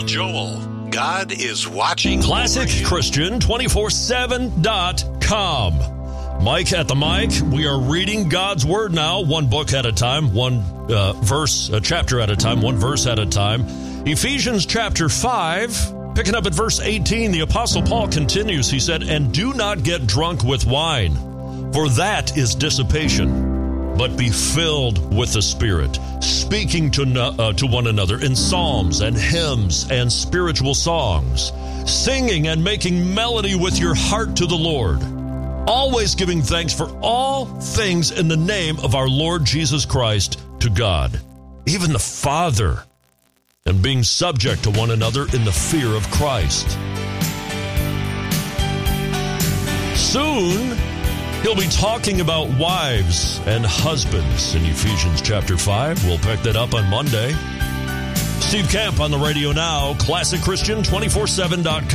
Uncle Joel. God is watching. ClassicChristian247.com. Mike at the mic. We are reading God's Word now, one book at a time, one chapter at a time, one verse at a time. Ephesians chapter 5, picking up at verse 18, the Apostle Paul continues. He said, "And do not get drunk with wine, for that is dissipation, but be filled with the Spirit, speaking to one another in psalms and hymns and spiritual songs, singing and making melody with your heart to the Lord, always giving thanks for all things in the name of our Lord Jesus Christ to God, even the Father, and being subject to one another in the fear of Christ." Soon, he'll be talking about wives and husbands in Ephesians chapter 5. We'll pick that up on Monday. Steve Camp on the radio now, ClassicChristian247.com.